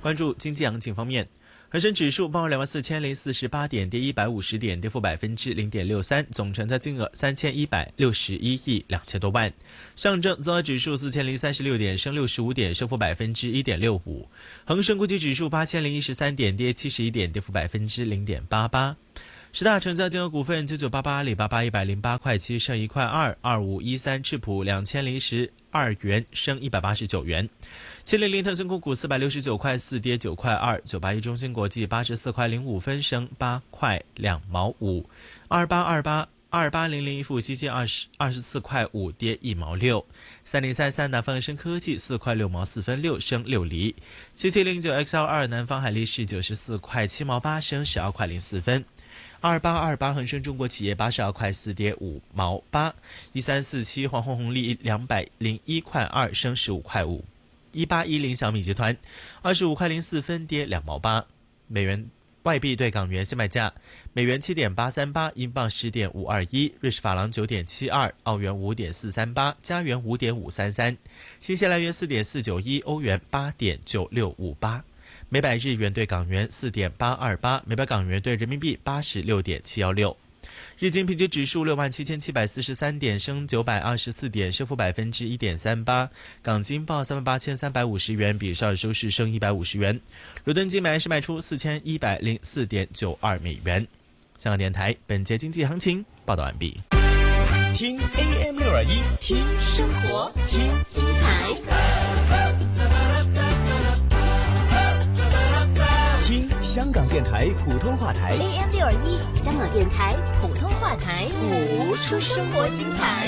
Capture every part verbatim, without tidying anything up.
关注经济行情方面，恒生指数报两万四千零四十八点，跌一百五十点，跌幅百分之零点六三，总成交金额三千一百六十一亿两千多万。上证综合指数四千零三十六点，升六十五点，升幅百分之一点六五。恒生国际指数八千零一十三点，跌七十一点，跌幅百分之零点八八。十大成交金额股份：九九八八、阿里巴巴一百零八块七，升一块二；二五一三智普两千零十二元，升一百八十九元；七零零腾讯控股四百六十九块四，跌九块二；九八一中芯国际八十四块零五分，升八块两毛五；二八二八。二八零零一富基金二十二十四块五，跌一毛六；三零三三南方恒生科技四块六毛四分六，升六厘；七七零九 X L 二南方海力士九十四块七毛八，升十二块零四分；二八二八恒生中国企业八十二块四，跌五毛八；一三四七黄宏红利两百零一块二，升十五块五；一八一零小米集团二十五块零四分，跌两毛八。美元外币对港元现卖价：美元七点八三八，英镑十点五二一，瑞士法郎九点七二，澳元五点四三八，加元五点五三三，新西兰元四点四九一，欧元八点九六五八。每百日元对港元四点八二八，每百港元对人民币八十六点七一六。日经平均指数六万七千七百四十三点，升九百二十四点，升幅百分之一点三八。港金报三万八千三百五十元，比上日收市升一百五十元。伦敦金买是卖出四千一百零四点九二美元。香港电台本节经济行情报道完毕。 听 A M 六二一， 听生活，听精彩。 听香港电台普通话台 A M 六二一，香港电台普通话台， 谱出生活精彩。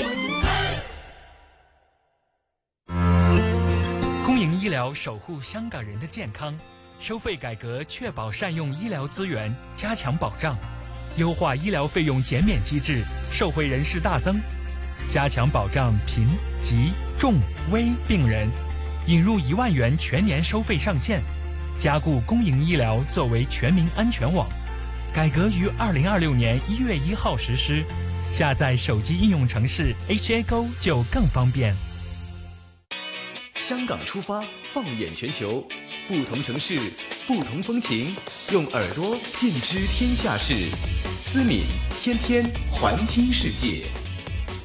公营医疗守护香港人的健康，收费改革确保善用医疗资源，加强保障，优化医疗费用减免机制，受惠人士大增，加强保障贫、疾、重、危病人，引入一万元全年收费上限，加固公营医疗作为全民安全网。改革于二零二六年一月一号实施，下载手机应用程式 H A Go 就更方便。 香港出发，放眼全球，不同城市，不同风情，用耳朵尽知天下事。思敏天天环听世界。